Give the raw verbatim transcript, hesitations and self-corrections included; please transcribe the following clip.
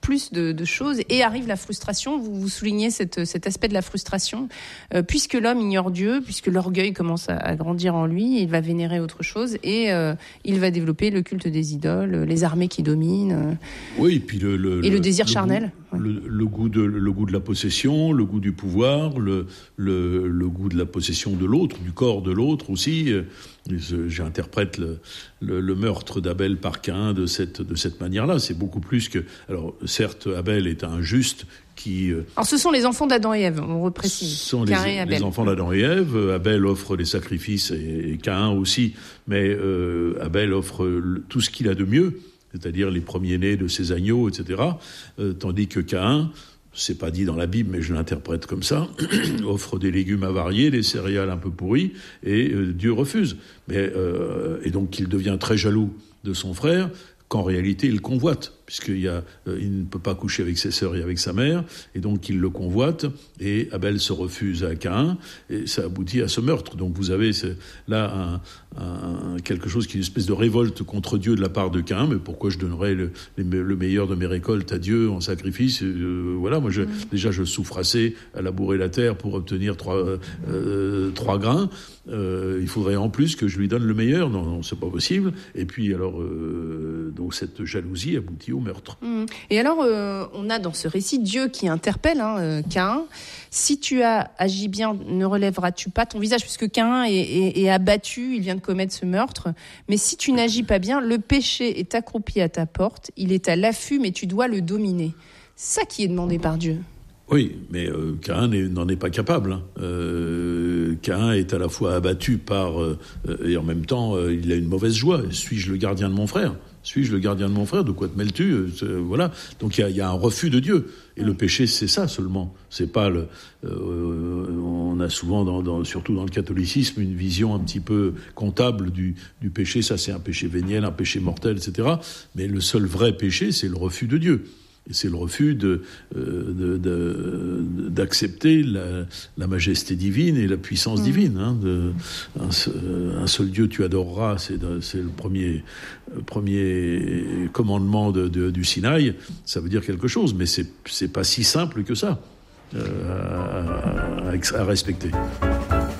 plus de, de choses, et arrive la frustration. Vous, vous soulignez cette, cet aspect de la frustration, euh, puisque l'homme ignore Dieu, puisque l'orgueil commence à, à grandir en lui, il va vénérer autre chose, et euh, il va développer le culte des idoles, les armées qui dominent, euh, oui, et puis le, le, et le, le désir le charnel. Goût, ouais. le, le, goût de, le goût de la possession, le goût du pouvoir, le, le, le goût de la possession de l'autre, du corps de l'autre aussi. J'interprète le, le, le meurtre d'Abel par Caïn de cette, de cette manière-là. C'est beaucoup plus que... Alors, certes, Abel est un juste qui... Alors, ce sont les enfants d'Adam et Ève, on reprécise. Ce sont les, les enfants d'Adam et Ève. Abel offre les sacrifices et, et Caïn aussi. Mais euh, Abel offre le, tout ce qu'il a de mieux, c'est-à-dire les premiers-nés de ses agneaux, et cetera. Euh, tandis que Caïn... c'est pas dit dans la Bible, mais je l'interprète comme ça, offre des légumes avariés, des céréales un peu pourries, et euh, Dieu refuse. Mais, euh, et donc il devient très jaloux de son frère, qu'en réalité il convoite, puisqu'il y a, euh, il ne peut pas coucher avec ses sœurs et avec sa mère, et donc il le convoite, et Abel se refuse à Caïn, et ça aboutit à ce meurtre. Donc vous avez là un, un, quelque chose qui est une espèce de révolte contre Dieu de la part de Caïn. Mais pourquoi je donnerais le, le meilleur de mes récoltes à Dieu en sacrifice? euh, Voilà, moi je, déjà je souffre assez à labourer la terre pour obtenir trois, euh, trois grains. Euh, il faudrait en plus que je lui donne le meilleur. Non, non, c'est pas possible. Et puis alors, euh, donc cette jalousie aboutit au meurtre. Mmh. Et alors, euh, on a dans ce récit Dieu qui interpelle hein, euh, Caïn. Si tu as agi bien, ne relèveras-tu pas ton visage? Puisque Caïn est, est, est abattu, il vient de commettre ce meurtre. Mais si tu n'agis pas bien, le péché est accroupi à ta porte. Il est à l'affût, mais tu dois le dominer. C'est ça qui est demandé par Dieu. Oui, mais euh, Caïn n'en est pas capable. Hein. Euh, Caïn est à la fois abattu par... Euh, et en même temps, euh, il a une mauvaise joie. Suis-je le gardien de mon frère ? Suis-je le gardien de mon frère ? De quoi te mêles-tu ? euh, Voilà. Donc il y, y a un refus de Dieu. Et le péché, c'est ça seulement. C'est pas le... Euh, on a souvent, dans, dans, surtout dans le catholicisme, une vision un petit peu comptable du, du péché. Ça, c'est un péché véniel, un péché mortel, et cetera. Mais le seul vrai péché, c'est le refus de Dieu. Et c'est le refus de, euh, de, de, d'accepter la, la majesté divine et la puissance mmh. divine. Hein, de, un, un seul Dieu tu adoreras, c'est, c'est le premier, premier commandement de, de, du Sinaï. Ça veut dire quelque chose, mais c'est, c'est pas si simple que ça euh, à, à, à respecter.